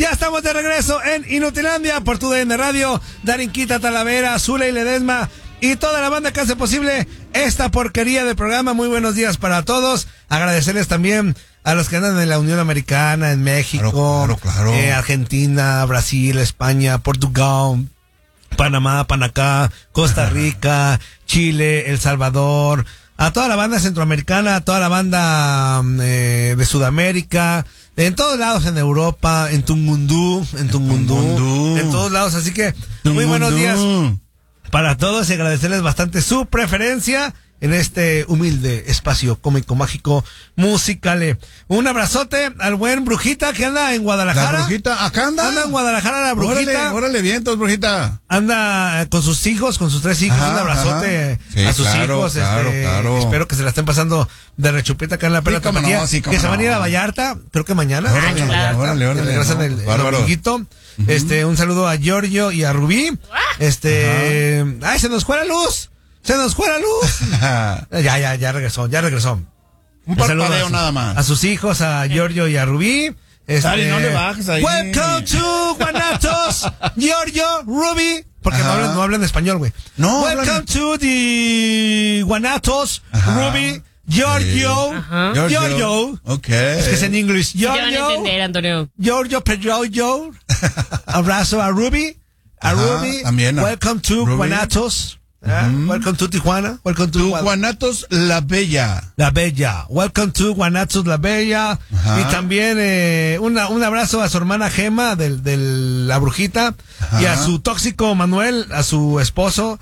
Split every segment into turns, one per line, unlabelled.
Ya estamos de regreso en Inutilandia por tu DN Radio. Darinquita, Talavera, Zule y Ledesma y toda la banda que hace posible esta porquería de programa. Muy buenos días para todos. Agradecerles también a los que andan en la Unión Americana, en México,
claro.
Argentina, Brasil, España, Portugal, Panamá, Panacá, Costa Rica, Chile, El Salvador, a toda la banda centroamericana, a toda la banda de Sudamérica, en todos lados, en Europa, en Tungundú, en todos lados. Así que muy buenos días para todos y agradecerles bastante su preferencia en este humilde espacio cómico, mágico, musical. Un abrazote al buen Brujita que anda en Guadalajara.
La Brujita, acá anda.
Anda en Guadalajara la Brujita.
Órale, vientos, Brujita. Anda
con sus hijos, con sus 3 hijos. Un abrazote a sus hijos.
Claro.
Espero que se la estén pasando de rechupeta acá en la pela tapatía. Que se van a ir a Vallarta, creo que mañana.
Órale.
Regresan el brujito. Un saludo a Giorgio y a Rubí. Ay, se nos fue la luz. ¡Se nos fue la luz! Ya regresó.
Un parpadeo nada más.
A sus hijos, a Giorgio y a Rubí.
Dale, no le bajes ahí.
Welcome to Guanatos, Giorgio, Rubí. Porque no hablan español, güey.
No.
Welcome to the Guanatos, Rubí, Giorgio. Giorgio.
Ok.
Es que es en inglés.
Giorgio. Te van a entender, Antonio.
Giorgio, Pedro. Abrazo a Rubí. Rubí.
También.
Welcome to Guanatos. Welcome to Tijuana. Welcome to
Guanatos La Bella.
La Bella. Welcome to Guanatos La Bella. Y también un abrazo a su hermana Gema de la Brujita. Y a su tóxico Manuel, a su esposo.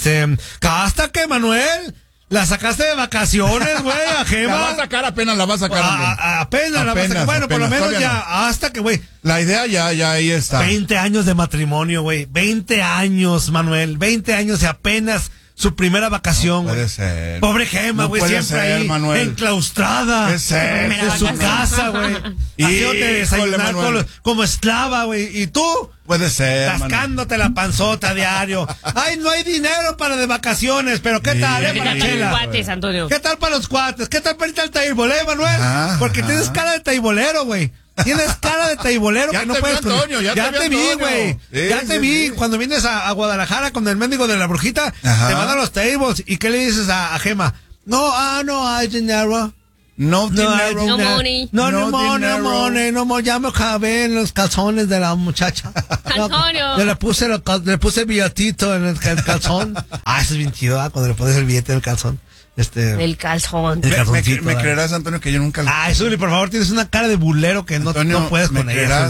Hasta que Manuel la sacaste de vacaciones, güey, a Gema.
La va a sacar, apenas la va a sacar.
Apenas la va a sacar. Bueno, por lo menos ya, hasta que, güey.
La idea ya ahí está.
20 años de matrimonio, güey. 20 años, Manuel. 20 años y apenas su primera vacación.
No puede ser.
Pobre Gema, güey, siempre
ser,
ahí,
Manuel.
enclaustrada.
Puede ser.
En su casa, güey. Haciéndote desayunar como esclava, güey. ¿Y tú?
Puede ser.
Tascándote la panzota diario. Ay, no hay dinero para de vacaciones, pero ¿qué tal,
para los cuates, Antonio?
¿Qué tal para los cuates? ¿Qué tal para irte al taibolé, Manuel? Porque tienes cara de taibolero, güey. Tienes cara de taibolero que no puedes.
Antonio, ya te vi,
güey. Ya te vi. Cuando vienes a Guadalajara con el mendigo de la Brujita, te van a los tables. ¿Y qué le dices a Gema? No hay dinero.
No dinero.
No money.
No money. Ya me acabé en los calzones de la muchacha.
Antonio.
Le puse billetito en el calzón. Eso es bien chido, cuando le pones el billete en el calzón.
El calzón.
¿Me creerás, Antonio, que yo nunca...
Zuli, por favor, tienes una cara de bulero que no puedes con ella.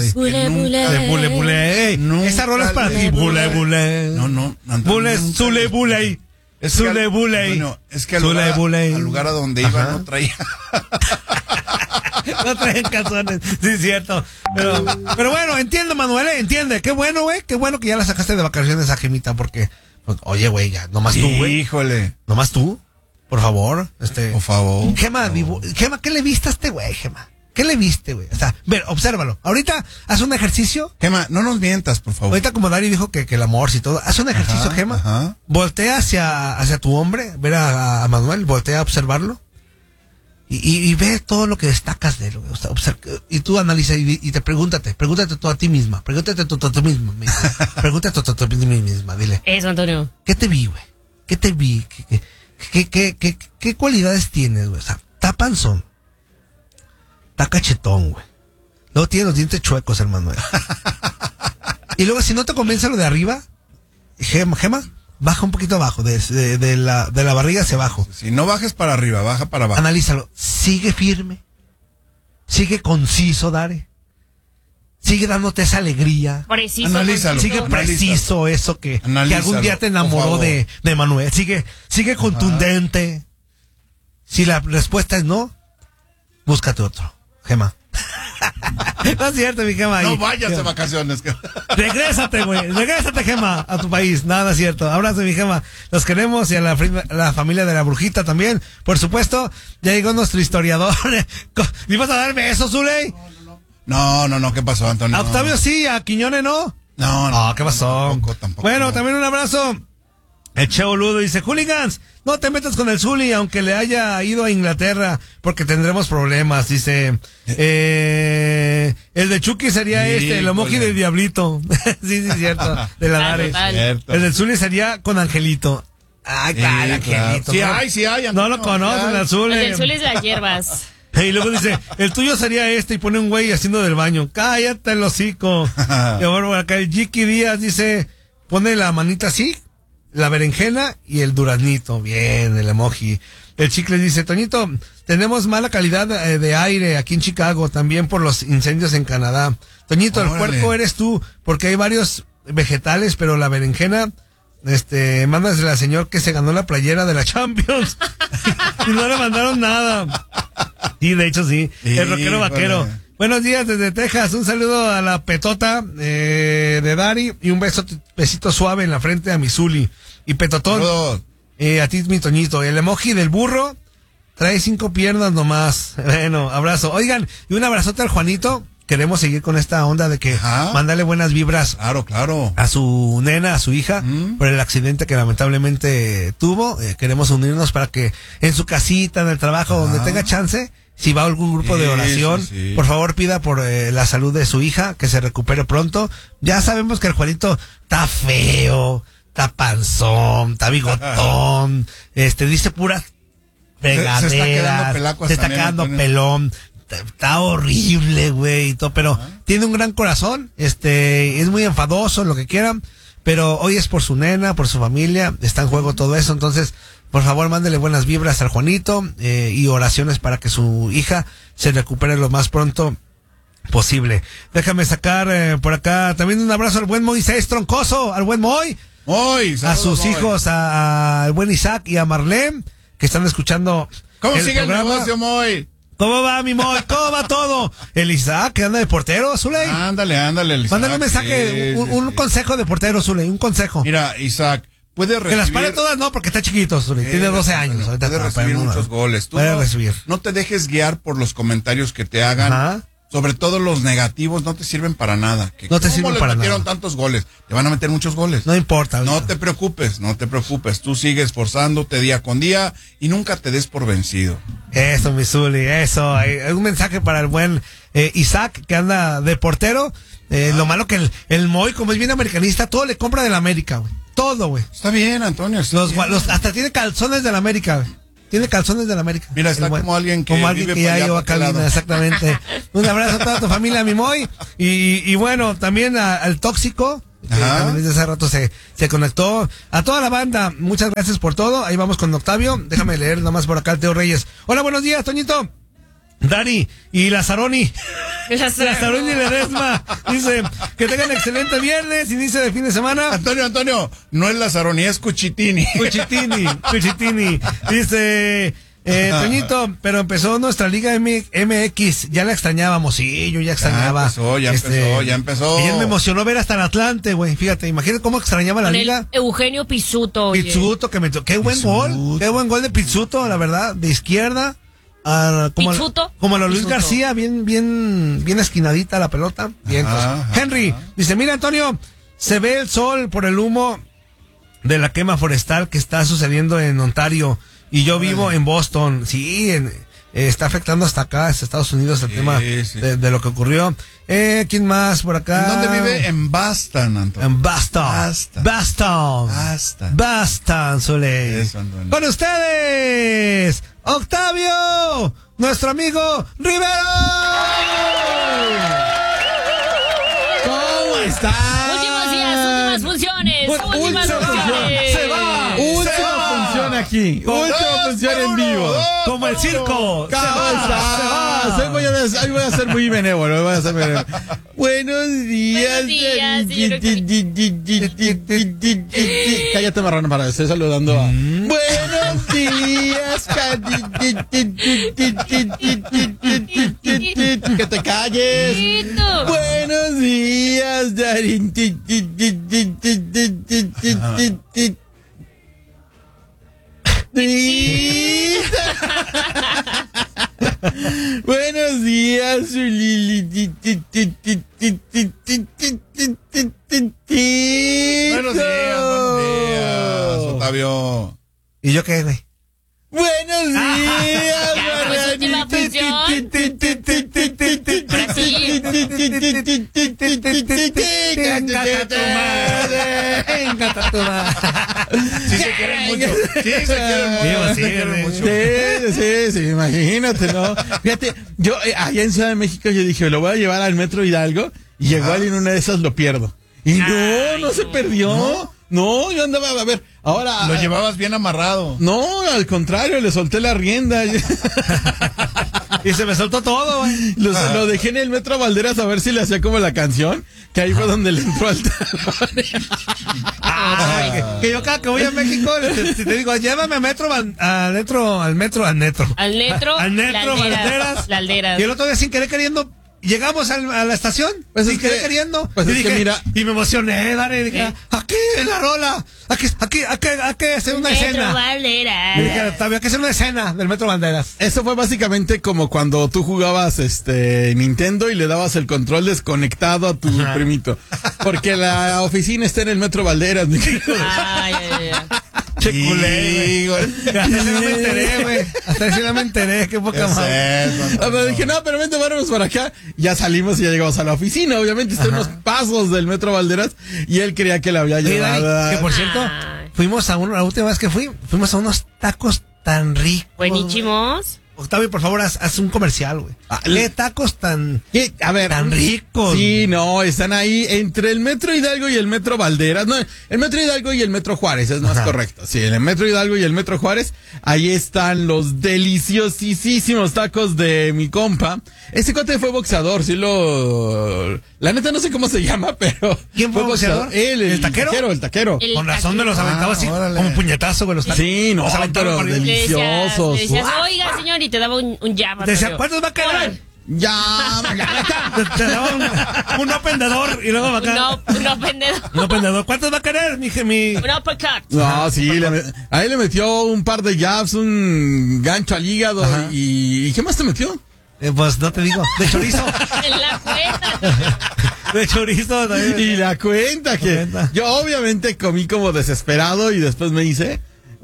Bule.
Esa rola es para ti. Bule.
No.
Bule, Zule, bule. Zule, bule.
No, es que al lugar a donde iba no traía...
No traen calzones, sí es cierto. Pero bueno, entiendo, Manuel, entiende. Qué bueno, güey, qué bueno que ya la sacaste de vacaciones a Gemita, porque, oye, güey, ya, nomás tú, güey.
Híjole.
Nomás tú, por favor.
Por favor.
Gema, ¿qué le viste a este güey, Gema? ¿Qué le viste, güey? O sea, obsérvalo. Ahorita, haz un ejercicio.
Gema, no nos mientas, por favor.
Ahorita como Dari dijo que el amor y todo, haz un ejercicio, Gema. Voltea hacia tu hombre, ver a Manuel, voltea a observarlo. Y ve todo lo que destacas de él, güey. O sea, y tú analiza y pregúntate tú a ti misma. Pregúntate tú a ti misma. Pregúntate tú a ti misma, dile.
Eso, Antonio.
¿Qué te vi, güey? ¿Qué te vi? ¿Qué cualidades tienes, güey? O sea, está panzón. Está cachetón, güey. Luego tiene los dientes chuecos, el Manuel. Y luego, si no te convence lo de arriba, Gema, baja un poquito abajo, de la barriga hacia abajo.
Si no bajes para arriba, baja para abajo.
Analízalo. Sigue firme. Sigue conciso, Dare. Sigue dándote esa alegría.
Preciso.
Analízalo.
Sigue preciso eso que algún día te enamoró de Manuel. Sigue contundente. Si la respuesta es no, búscate otro, Gema. No es cierto, mi Gema.
No vayas de vacaciones.
Regrésate, güey. Regrésate, Gema, a tu país. Nada es cierto. Abrazo, mi Gema. Los queremos y a la familia de la Brujita también. Por supuesto, ya llegó nuestro historiador. ¿Le ibas a dar besos, Zuley?
No. ¿Qué pasó, Antonio?
A Octavio sí, a Quiñones no.
No.
¿Qué pasó?
Tampoco.
Bueno, también un abrazo El Cheo Ludo dice, hooligans, no te metas con el Zuli, aunque le haya ido a Inglaterra, porque tendremos problemas. Dice, el de Chucky sería el emoji de Diablito. sí, cierto, de la Dare. El del Zuli sería con Angelito. Ay, claro, Angelito.
Sí hay.
No lo conocen, el Zuli.
El Zuli es de las hierbas.
Y luego dice, el tuyo sería y pone un güey haciendo del baño. Cállate el hocico. Y bueno, acá el Jiki Díaz dice, pone la manita así, la berenjena y el duraznito. Bien, el emoji. El Chicle dice, Toñito, tenemos mala calidad de aire aquí en Chicago, también por los incendios en Canadá. Toñito, el puerco eres tú, porque hay varios vegetales, pero la berenjena, mándasela al señor que se ganó la playera de la Champions. Y no le mandaron nada. Sí, de hecho sí. El rockero vaquero. Buenos días desde Texas. Un saludo a la petota de Dari y un besito suave en la frente a mi Zuli. Y petotón. A ti, mi Toñito. El emoji del burro trae 5 piernas nomás. Bueno, abrazo. Oigan, y un abrazote al Juanito. Queremos seguir con esta onda de que mándale buenas vibras.
Claro.
A su nena, a su hija, por el accidente que lamentablemente tuvo. Queremos unirnos para que en su casita, en el trabajo, donde tenga chance, si va a algún grupo de oración, por favor pida por la salud de su hija, que se recupere pronto. Ya sabemos que el Juanito está feo, está panzón, está bigotón, dice puras pegaderas, se está quedando pelón. Está horrible, güey, y todo, pero tiene un gran corazón, es muy enfadoso, lo que quieran, pero hoy es por su nena, por su familia, está en juego todo eso, entonces, por favor, mándele buenas vibras al Juanito, y oraciones para que su hija se recupere lo más pronto posible. Déjame sacar por acá también un abrazo al buen Moisés Troncoso, al buen Moy, a sus hijos, al buen Isaac y a Marlene, que están escuchando.
¿Cómo sigue el negocio, Moy?
¿Cómo va, mi Moy? ¿Cómo va todo? El Isaac, que anda de portero, Zuley.
Ándale, el Isaac.
Mándale un mensaje, un consejo de portero, Zuley, un consejo.
Mira, Isaac, puede recibir...
Que las pare todas, no, porque está chiquito, Zuley. Tiene 12 años.
Puede recibir muchos goles. Tú no te dejes guiar por los comentarios que te hagan. Sobre todo los negativos no te sirven para nada.
No te sirven para nada.
Metieron tantos goles. Te van a meter muchos goles.
No importa.
No te preocupes. Tú sigues esforzándote día con día y nunca te des por vencido.
Eso, mi Zuli, eso. Un mensaje para el buen Isaac, que anda de portero. Lo malo que el Moy, como es bien americanista, todo le compra de la América, güey. Todo, güey.
Está bien, Antonio.
Hasta tiene calzones de la América, güey. Tiene calzones de la América.
Mira, está como alguien que
ya llegó a cabina, exactamente. Un abrazo a toda tu familia, mi Moy. Y bueno, también al Tóxico, que también desde hace rato se conectó. A toda la banda, muchas gracias por todo. Ahí vamos con Octavio. Déjame leer nomás por acá al Teo Reyes. Hola, buenos días, Toñito. Dari y Lazaroni. Lazaroni y Ledesma. Dice que tengan excelente viernes, inicio de fin de semana.
Antonio, no es Lazaroni, es Cuchitini.
Cuchitini. Dice, Toñito, pero empezó nuestra Liga MX, ya la extrañábamos. Sí, yo ya extrañaba.
Ya empezó.
Ayer me emocionó ver hasta el Atlante, güey. Fíjate, imagínate cómo extrañaba la liga.
Eugenio Pizzuto.
Pizzuto, que metió. Qué buen gol de Pizzuto, la verdad, de izquierda. Como a lo Luis García, bien esquinadita la pelota. Bien. Henry dice, mira, Antonio, se ve el sol por el humo de la quema forestal que está sucediendo en Ontario y yo vivo en Boston. Sí, está afectando hasta acá, hasta Estados Unidos, el tema de lo que ocurrió. ¿Quién más por acá?
¿En dónde vive? En Boston, Antonio.
En Boston, Soleil. Con ustedes, Octavio, nuestro amigo Rivero.
¿Cómo está?
Últimos días, últimas funciones.
Se va.
Última función aquí. Última función en vivo.
Como el circo.
Se va. Voy a ser muy benévolo. Buenos días. Cállate, marrano, para estoy saludando a... Buenos días. Que te calles. Buenos días, Darín. Buenos días, Lili. Buenos días,
¿Y yo qué, güey?
Buenos días,
pues última función.
Encanta tu madre.
Sí se quieren mucho. Sí se quieren mucho.
Sí, imagínate, ¿no? Fíjate, yo allá en Ciudad de México yo dije, lo voy a llevar al Metro Hidalgo y igual en una de esas lo pierdo. Y no se perdió. No, yo andaba, a ver, ahora...
Lo llevabas bien amarrado.
No, al contrario, le solté la rienda.
Y se me soltó todo, güey.
Lo dejé en el Metro Valderas a ver si le hacía como la canción, que ahí fue donde le entró al talón.
Que yo cada que voy a México, te digo, llévame al metro Valderas.
Lalderas.
Y el otro día sin querer queriendo, llegamos a la estación,
pues
sin querer queriendo.
Pues
y
es
dije,
que mira,
y me emocioné, Dani, dije, aquí en la rola, aquí hacer una escena.
Valderas.
Y dije, Octavio, hay que hacer una escena del Metro Banderas.
eso fue básicamente como cuando tú jugabas Nintendo y le dabas el control desconectado a tu primito. Porque la oficina está en el Metro Valderas, mi querido.
Ay.
Che culé, güey. Hasta ese no me enteré, güey. Hasta ese no me enteré, qué poca madre.
Pero dije, no, pero vente, vámonos para acá. Ya salimos y ya llegamos a la oficina. Obviamente está unos pasos del Metro Valderas y él creía que la había llevado.
Que por cierto, fuimos la última vez que fuimos a unos tacos tan ricos.
Buenísimos.
Octavio, por favor, haz un comercial, güey. ¿Qué tacos tan ricos?
Sí, no, están ahí entre el Metro Hidalgo y el Metro Valderas. No, el Metro Hidalgo y el Metro Juárez, es más correcto. Sí, el Metro Hidalgo y el Metro Juárez. Ahí están los deliciosísimos tacos de mi compa. Ese cuate fue boxeador, la neta no sé cómo se llama, pero...
¿Quién fue boxeador?
Él,
¿El taquero?
El taquero.
Con razón me los aventaba así, como puñetazo, güey, los tacos.
Sí, no, pero deliciosos.
Le decías, oiga, señor, y te daba un jab.
Te decía, ¿cuántos va a quedar?
Ya,
te daba un pendedor y luego acá.
No, pendedor.
No, pendedor. ¿Cuántos va a querer, mi?
Un uppercut.
No, sí, ahí le metió un par de jabs, un gancho al hígado. ¿Y qué más te metió?
Pues no te digo, de chorizo.
En la cuenta.
De chorizo también.
Y la cuenta que yo obviamente comí como desesperado y después me hice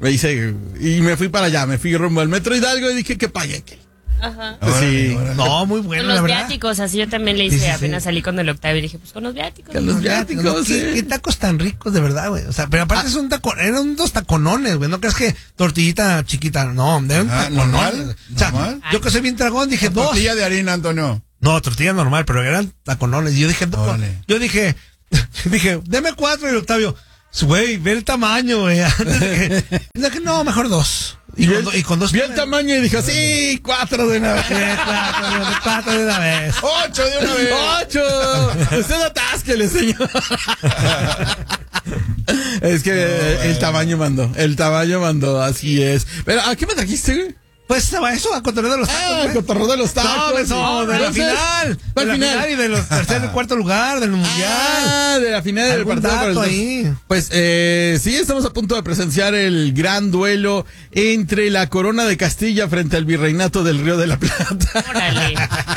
y me fui para allá, me fui rumbo al Metro Hidalgo y dije que pague que.
Ajá.
Sí.
No, muy bueno,
con los
la verdad.
viáticos, así yo también le hice,
Sí.
apenas salí con el Octavio y dije, pues con los viáticos.
Con los viáticos,
¿Qué tacos tan ricos, de verdad, güey? O sea, pero aparte eran dos taconones, güey. No crees que tortillita chiquita, no, eran taconones.
¿Normal?
O sea,
¿Normal?
yo que soy bien dragón, dije dos.
Tortilla de harina, Antonio.
No, tortilla normal, pero eran taconones. Y yo dije, deme 4 y el Octavio, güey, ve el tamaño, güey. Dije, no, mejor 2. Y con 2.
Vi el tamaño y dijo, sí, 4 de una vez.
4 de una vez.
8 de una vez.
8. Usted atásquele, señor. Es que el tamaño mandó, así es. Pero, ¿a qué me trajiste, güey?
Pues estaba eso, a cotorreo de los tacos.
El cotorreo de los tacos.
No, de la final. De la final y de los tercer y cuarto lugar del mundial.
De la final del partido por el
ahí.
Pues sí, estamos a punto de presenciar el gran duelo entre la Corona de Castilla frente al Virreinato del Río de la Plata.
Órale.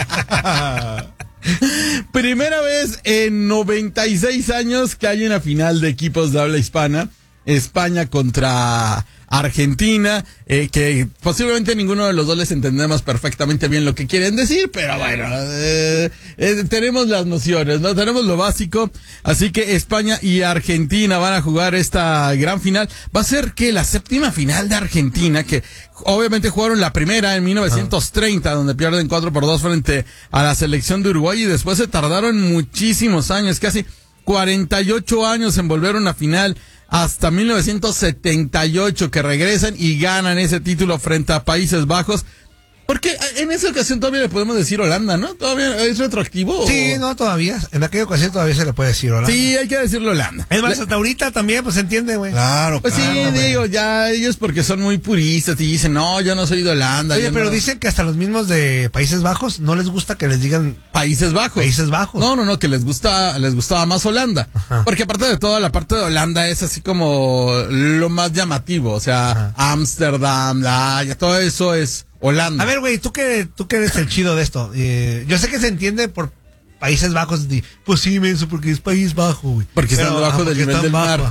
Primera vez en 96 años que hay una final de equipos de habla hispana. España contra Argentina, que posiblemente ninguno de los dos les entendemos perfectamente bien lo que quieren decir, pero bueno, tenemos las nociones, ¿no? Tenemos lo básico, así que España y Argentina van a jugar esta gran final. Va a ser que la séptima final de Argentina, que obviamente jugaron la primera en 1930, donde pierden 4-2 frente a la selección de Uruguay, y después se tardaron muchísimos años, casi 48 años en volver a una final, hasta 1978 que regresan y ganan ese título frente a Países Bajos. Porque en esa ocasión todavía le podemos decir Holanda, ¿no? ¿Todavía es retroactivo?
Sí, no, todavía. En aquella ocasión todavía se le puede decir Holanda.
Sí, hay que decirlo Holanda.
Es más, hasta ahorita también, pues se entiende, güey.
Claro,
pues
claro,
sí, digo, ya ellos porque son muy puristas y dicen, no, yo no soy de Holanda.
Oye, pero dicen que hasta los mismos de Países Bajos no les gusta que les digan
Países Bajos.
Países Bajos.
No, que les gustaba más Holanda. Ajá. Porque aparte de todo, la parte de Holanda es así como lo más llamativo. O sea, Ámsterdam, todo eso es Holanda.
A ver, güey, tú que eres el chido de esto. Yo sé que se entiende por Países Bajos. Pues sí, menso, porque es País Bajo, güey.
Porque están debajo del nivel del mar.
Ajá.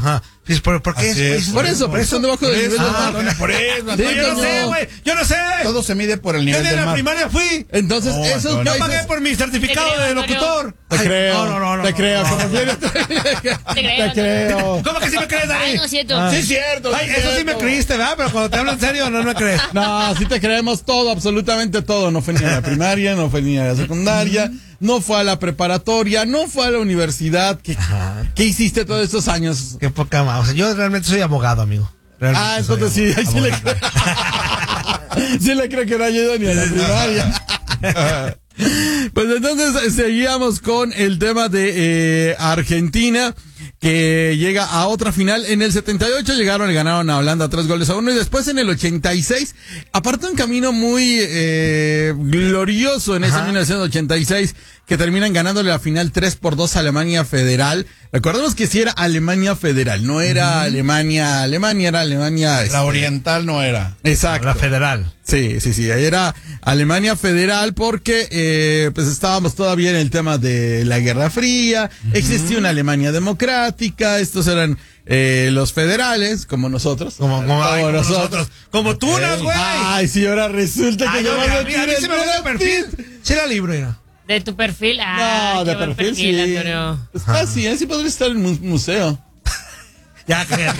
Pues, ¿por qué?
Por eso son debajo del nivel del mar.
Por eso.
Sí, yo no sé, güey. Yo no sé.
Todo se mide por el nivel
Yo
del
en la
mar.
primaria fui.
Entonces,
No,
esos
Antonio.
Yo
países...
pagué por mi certificado
Te creo,
de locutor.
Te
Ay,
creo.
No.
Te creo. Como quieres.
creo.
Te creo.
¿Cómo que sí me crees, Dani?
Ay, no es cierto.
Sí, es cierto.
Ay, eso sí me creíste, ¿verdad? Pero cuando te hablo en serio, no me crees.
No, sí te creemos todo, absolutamente todo. No fue ni a la primaria, no fue ni a la secundaria, no fue a la preparatoria, no fue a la universidad. ¿Qué hiciste todos estos años?
Qué poca más. O sea, yo realmente soy abogado, amigo. Realmente
Entonces
soy
sí, ahí sí le creo. Sí le creo que no ha ido ni a la primaria. Pues entonces seguíamos con el tema de Argentina, que llega a otra final. En el 78 llegaron y ganaron a Holanda 3-1, y después en el 86, aparte un camino muy glorioso en ese 1986, que terminan ganándole la final 3-2 a Alemania Federal. Recordemos que sí era Alemania Federal, no era Alemania, era Alemania...
La oriental no era.
Exacto.
La federal.
Sí, ahí era Alemania Federal porque pues estábamos todavía en el tema de la Guerra Fría, existía una Alemania democrática, estos eran los federales, como nosotros.
Como nosotros. Como tú, güey.
Ay, sí, ahora resulta que
Ay,
yo
no, a mí se me gusta el perfil. Sí, la libro, era.
De tu perfil.
No, de
qué buen
perfil sí.
Antonio.
Pues casi, así podría estar en un museo.
Ya, cállate.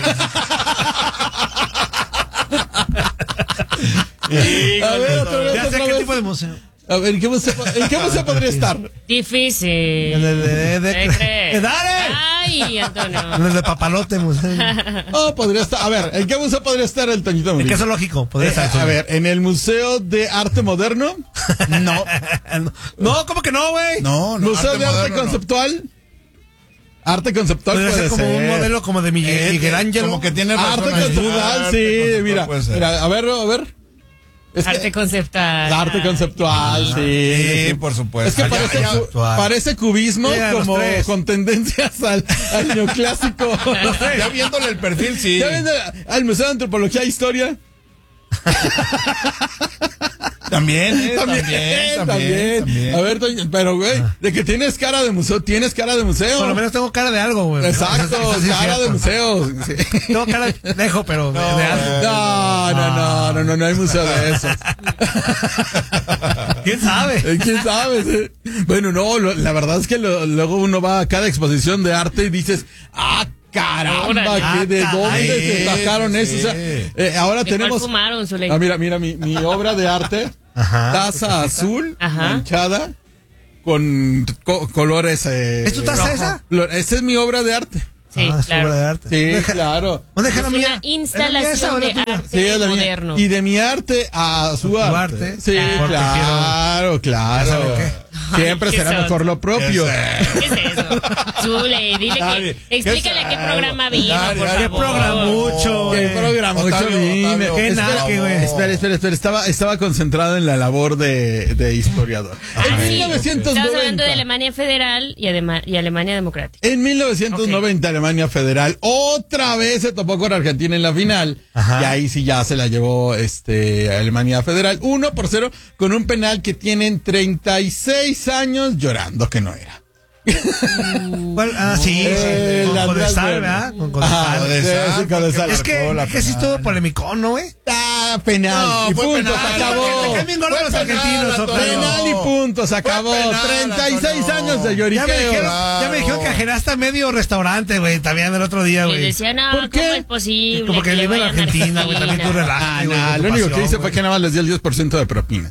A ver, otra
Ya sé qué
vez.
tipo de museo.
A ver, ¿en qué museo podría estar?
Difícil.
¡Dale!
Ay, Antonio.
En el de Papalote, museo.
Oh, podría estar. A ver, ¿en qué museo podría estar el Toñito
El
Murillo?
queso lógico, podría estar.
A ver, ¿en el Museo de Arte Moderno? No.
No, ¿cómo que no, güey?
No,
¿Museo de Arte
moderno, no.
Conceptual? Arte Conceptual
Podría
puede
ser como un modelo como de Miguel Ángel.
Como que tiene razón.
Arte Conceptual, sí, mira. Mira, a ver. Es que-
Arte conceptual.
Arte conceptual, sí.
Sí, por supuesto.
Es que parece cubismo,
Sí, a los
como
tres.
con tendencias al neoclásico.
Ya viéndole el perfil, sí.
¿Ya ven al Museo de Antropología e Historia?
También.
A ver, Toño, pero güey, de que tienes cara de museo,
Por lo menos tengo cara de algo, güey.
Exacto,
Eso sí es
cara de
cierto.
museo. Sí.
Tengo cara de dejo, pero de algo.
No hay museo de eso.
¿Quién sabe?
¿Quién sabe? Sí. Bueno, no, la verdad es que luego uno va a cada exposición de arte y dices, caramba,
Órale.
¿de dónde se sacaron eso? O sea, ahora
¿De cuál
tenemos...
fumaron, Zuley?
mira, mi obra de arte, taza azul, manchada, con colores...
¿Es tu taza
rojo.
esa?
Esa es mi obra de arte.
Sí,
es
claro.
obra de arte.
Sí, claro.
¿Dónde
Es
deja la
una
mía?
instalación de arte
Sí, es la mía.
moderno.
Y de mi arte a su arte.
arte.
Sí,
Porque
claro.
¿Ya sabe qué?
Siempre
Ay,
será
qué
mejor lo propio.
¿Qué es eso? Zule, dile
Dale,
que... Explícale a qué programa vino,
Dale,
por
dale,
¿Qué
favor.
programucho?
Qué
güey?
programa
Octavio,
vine.
Octavio.
Qué naque, güey.
Espera. Estaba concentrado en la labor de historiador. En
Sí,
1990.
estamos hablando de Alemania Federal y Alemania Democrática.
En 1990 Alemania Federal otra vez se topó con Argentina en la final.
Ajá.
Y ahí sí ya se la llevó Alemania Federal 1-0 con un penal que tienen 36 años llorando que no era.
¿Cuál? Sí.
El
Con
Andrés
Codesal,
Verde.
¿verdad? Con
Ajá,
Codesal.
sí, Codesal.
Es que sí estuvo polémico, ¿no, güey?
Penal.
No,
y
fue
punto,
penal.
se acabó.
Te caen bien gordos
Fue
los
penal,
argentinos,
Antonio.
Octavio.
Penal y punto, se acabó.
penal,
36
Antonio.
años de
Ya me
lloriqueo.
dijeron que ajenaste medio restaurante, güey, también el otro día,
Y
güey.
decía, no,
¿Por qué?
¿cómo es posible?
Como que
le
vive en
vayan a
Argentina, güey, también tú relájate, güey.
No,
con tu
lo único que
pasión,
hice
güey.
fue que nada más les di el 10% de propina.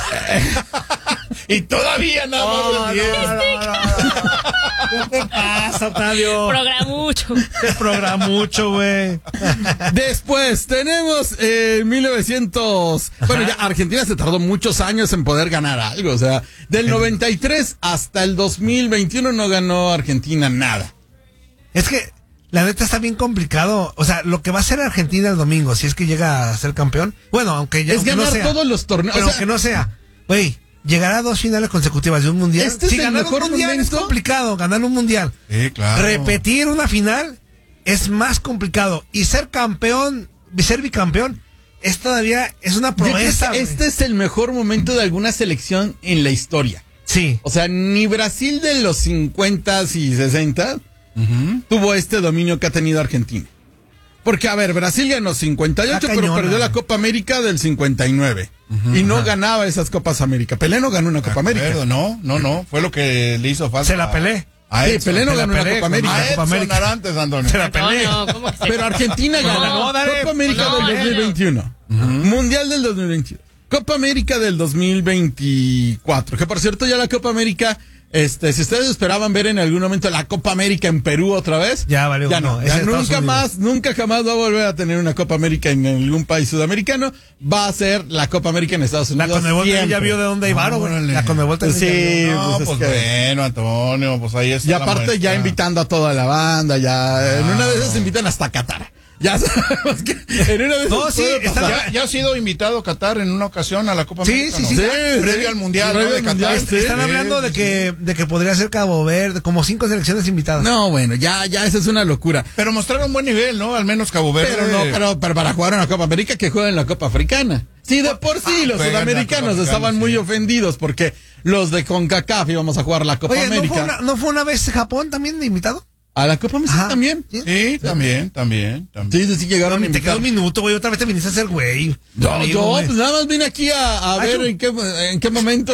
Y todavía nada más el 10.
¿Qué te pasa, Octavio?
Programucho.
Te programucho, güey.
Después tenemos 1900. Bueno, ya Argentina se tardó muchos años en poder ganar algo. O sea, del 93 hasta el 2021 no ganó Argentina nada.
Es que la neta está bien complicado. O sea, lo que va a hacer Argentina el domingo, si es que llega a ser campeón. Bueno, aunque ya
Es
aunque
ganar
no sea,
todos los torneos.
Pero
O sea,
aunque no sea, güey, llegar a 2 finales consecutivas de un mundial.
Este es
si
el
ganar
mejor
un mundial es
momento.
complicado, ganar un mundial.
Sí, claro.
Repetir una final es más complicado. Y ser campeón, ser bicampeón, es todavía, es una
yo creo que
promesa. güey.
este es el mejor momento de alguna selección en la historia.
Sí.
O sea, ni Brasil de los 50s y 60 tuvo este dominio que ha tenido Argentina. Porque, a ver, Brasil ganó 58, pero perdió la Copa América del 59. Y no ganaba esas Copas América. Pelé no ganó una Copa América.
No. Fue lo que le hizo falta.
Se la Pelé.
Sí, Pelé no ganó una Copa América.
A Edson Arantes, Antonio.
Se la Pelé.
¿Cómo que
Pero Argentina ganó Copa América del 2021. Mundial del 2022. Copa América del 2024. Que por cierto, ya la Copa América, si ustedes esperaban ver en algún momento la Copa América en Perú otra vez,
ya valió.
Ya no. Ya nunca jamás va a volver a tener una Copa América en algún país sudamericano. Va a ser la Copa América en Estados Unidos.
La Conmebol ya vio de dónde hay varo, güey. La Conmebol también.
Sí,
pues bueno, Antonio, pues ahí está.
Y aparte ya invitando a toda la banda, ya en una de esas invitan hasta Qatar. Ya sabemos que en una de esas
ya ha sido invitado Qatar en una ocasión a la Copa América.
Sí.
Previo al Mundial, de Qatar.
Están hablando de que podría ser Cabo Verde, como 5 selecciones invitadas.
No, bueno, ya esa es una locura.
Pero mostraron buen nivel, ¿no? Al menos Cabo Verde.
Pero para jugar en la Copa América, que jueguen en la Copa Africana. Sí, de por sí, los sudamericanos estaban muy ofendidos porque los de CONCACAF íbamos a jugar la Copa América.
¿No fue una vez Japón también de invitado?
¿A la Copa América también?
Sí, también.
Sí, llegaron
invitados. Te queda un minuto, güey, otra vez te viniste a hacer güey.
Yo pues nada más vine aquí a ver en qué momento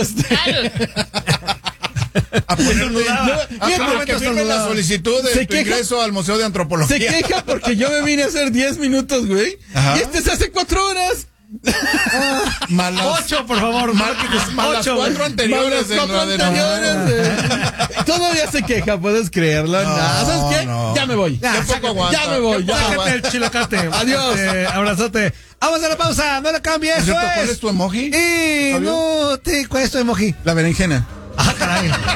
a poner que firme la solicitud de ingreso al Museo de Antropología.
Se queja porque yo me vine a hacer 10 minutos, güey. Y se hace 4 horas.
Más
8, por favor,
más las 4 anteriores.
Todavía se queja, puedes creerlo. ¿Sabes qué? Ya me voy. Ya me voy.
Sácate el chilocate.
Adiós.
Abrazote. Vamos a la pausa. No le cambies.
¿Cuál es tu emoji?
¿Cuál es tu emoji?
La berenjena.
Caray.